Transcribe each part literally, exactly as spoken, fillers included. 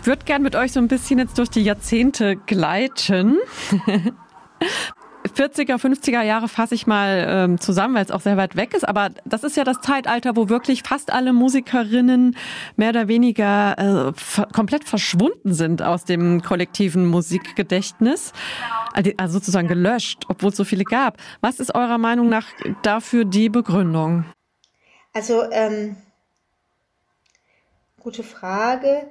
Ich würde gern mit euch so ein bisschen jetzt durch die Jahrzehnte gleiten. vierziger, fünfziger Jahre fasse ich mal ähm, zusammen, weil es auch sehr weit weg ist. Aber das ist ja das Zeitalter, wo wirklich fast alle Musikerinnen mehr oder weniger äh, ver- komplett verschwunden sind aus dem kollektiven Musikgedächtnis. Also sozusagen gelöscht, obwohl es so viele gab. Was ist eurer Meinung nach dafür die Begründung? Also, ähm, gute Frage.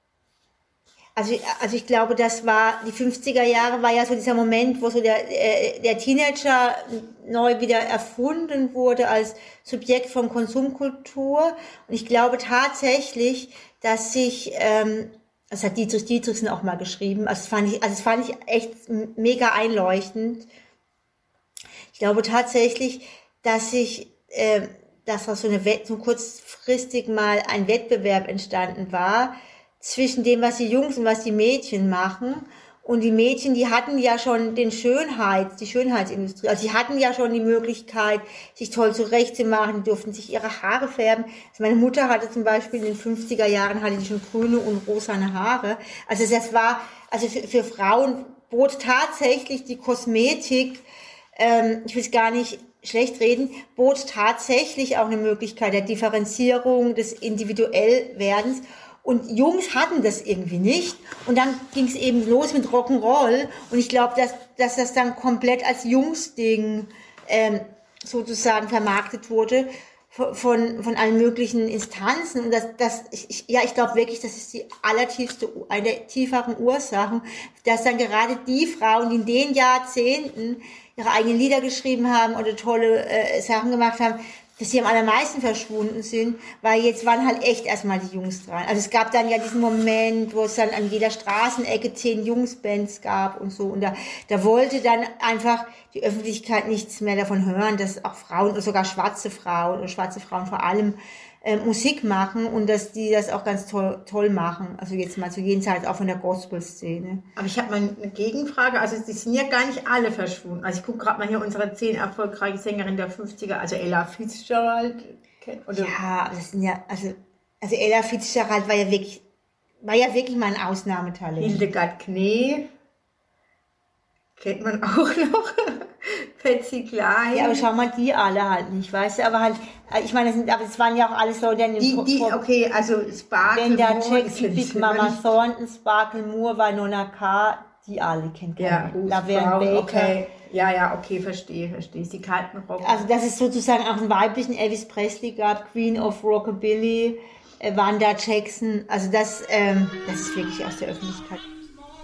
Also, also ich glaube, das war, die fünfziger Jahre war ja so dieser Moment, wo so der, äh, der Teenager neu wieder erfunden wurde als Subjekt von Konsumkultur. Und ich glaube tatsächlich, dass sich, ähm, das hat Dietrich Dietrichsen auch mal geschrieben, also das fand ich, also das fand ich echt mega einleuchtend. Ich glaube tatsächlich, dass sich, äh, dass so eine Wett, so kurzfristig mal ein Wettbewerb entstanden war zwischen dem, was die Jungs und was die Mädchen machen. Und die Mädchen, die hatten ja schon den Schönheits, die Schönheitsindustrie. Also die hatten ja schon die Möglichkeit, sich toll zurechtzumachen, die durften sich ihre Haare färben. Also meine Mutter hatte zum Beispiel in den fünfziger Jahren hatte die schon grüne und rosane Haare. Also das war, also für, für Frauen bot tatsächlich die Kosmetik, ähm, ich will es gar nicht schlecht reden, bot tatsächlich auch eine Möglichkeit der Differenzierung, des Individuellwerdens. Und Jungs hatten das irgendwie nicht. Und dann ging es eben los mit Rock'n'Roll. Und ich glaube, dass, dass das dann komplett als Jungsding ähm, sozusagen vermarktet wurde von, von allen möglichen Instanzen. Und das, das ich, ja, ich glaube wirklich, das ist die allertiefste, eine der tieferen Ursachen, dass dann gerade die Frauen, die in den Jahrzehnten ihre eigenen Lieder geschrieben haben oder tolle äh, Sachen gemacht haben, dass die am allermeisten verschwunden sind, weil jetzt waren halt echt erstmal die Jungs dran. Also es gab dann ja diesen Moment, wo es dann an jeder Straßenecke zehn Jungsbands gab und so. Und da, da wollte dann einfach die Öffentlichkeit nichts mehr davon hören, dass auch Frauen, oder sogar schwarze Frauen, oder schwarze Frauen vor allem, äh, Musik machen und dass die das auch ganz toll, toll machen. Also jetzt mal zu jeden Zeit auch von der Gospel-Szene. Aber ich habe mal eine Gegenfrage. Also die sind ja gar nicht alle verschwunden. Also ich gucke gerade mal hier unsere zehn erfolgreichen Sängerinnen der fünfziger, also Ella Fitzgerald. Oder? Ja, das sind ja, also, also Ella Fitzgerald war ja wirklich, war ja wirklich mal ein Ausnahmetalent. Hildegard Knee kennt man auch noch. Patsy Cline. Ja, aber schau mal, die alle halt nicht, weißt du, aber halt, ich meine, das sind, aber es waren ja auch alles Leute, die, die, okay, also Sparkle wenn da Jackson, Big Mama Thornton, Sparkle Moore, Winona K., die alle kennt man. Ja, Laverne Baker. Okay. Ja, ja, okay, verstehe, verstehe. Die kalten Rock. Also, dass es sozusagen auch einen weiblichen Elvis Presley gab, Queen of Rockabilly, äh, Wanda Jackson, also das, ähm, das ist wirklich aus der Öffentlichkeit.